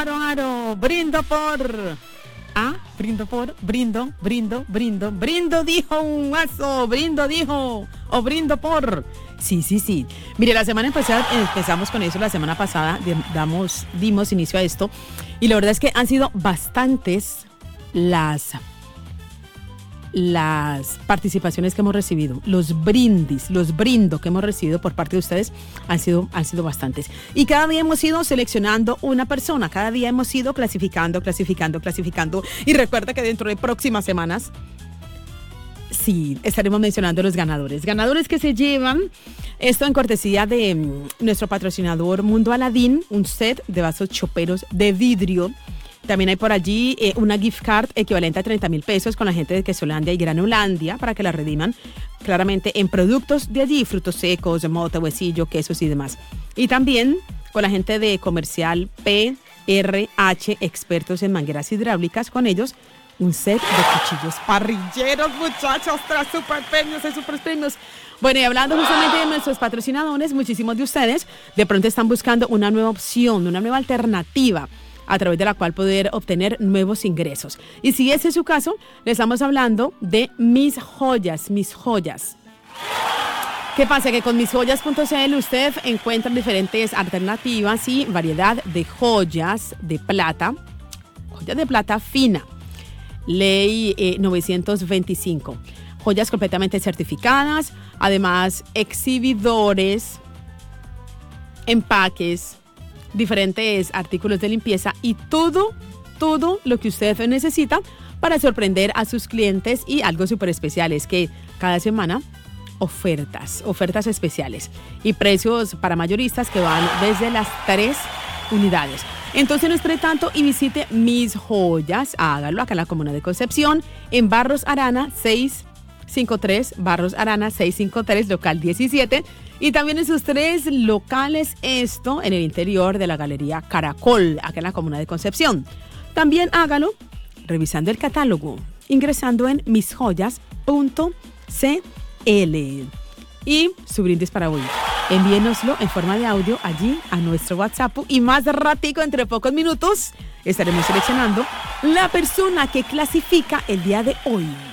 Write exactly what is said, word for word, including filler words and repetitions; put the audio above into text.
aro, aro, brindo por... Ah, brindo por, brindo, brindo, brindo, brindo dijo un vaso, brindo dijo, o brindo por... Sí, sí, sí. Mire, la semana pasada empezamos con eso, la semana pasada damos, dimos inicio a esto, y la verdad es que han sido bastantes las... las participaciones que hemos recibido, los brindis, los brindo que hemos recibido por parte de ustedes han sido, han sido bastantes. Y cada día hemos ido seleccionando una persona, cada día hemos ido clasificando, clasificando, clasificando. Y recuerda que dentro de próximas semanas, sí, estaremos mencionando los ganadores. Ganadores que se llevan esto en cortesía de um, nuestro patrocinador Mundo Aladín, un set de vasos choperos de vidrio. También hay por allí eh, una gift card equivalente a treinta mil pesos con la gente de Quesolandia y Granulandia para que la rediman claramente en productos de allí, frutos secos, mote, huesillo, quesos y demás. Y también con la gente de Comercial P R H, expertos en mangueras hidráulicas, con ellos un set de cuchillos parrilleros, muchachos, tras super premios y super premios. Bueno, y hablando justamente de nuestros patrocinadores, muchísimos de ustedes de pronto están buscando una nueva opción, una nueva alternativa a través de la cual poder obtener nuevos ingresos. Y si ese es su caso, le estamos hablando de Mis Joyas, Mis Joyas. ¿Qué pasa? Que con mis joyas punto c l usted encuentra diferentes alternativas y variedad de joyas de plata, joyas de plata fina, ley eh, novecientos veinticinco, joyas completamente certificadas, además exhibidores, empaques, diferentes artículos de limpieza y todo, todo lo que usted necesita para sorprender a sus clientes. Y algo súper especial es que cada semana ofertas, ofertas especiales y precios para mayoristas que van desde las tres unidades. Entonces no espere tanto y visite Mis Joyas, hágalo acá en la Comuna de Concepción, en Barros Arana seiscientos cincuenta y tres, Barros Arana seiscientos cincuenta y tres, local diecisiete. Y también en sus tres locales, esto en el interior de la Galería Caracol, acá en la Comuna de Concepción. También hágalo revisando el catálogo, ingresando en mis joyas punto c l. Y su brindis para hoy, envíenoslo en forma de audio allí a nuestro WhatsApp y más ratico, entre pocos minutos, estaremos seleccionando la persona que clasifica el día de hoy.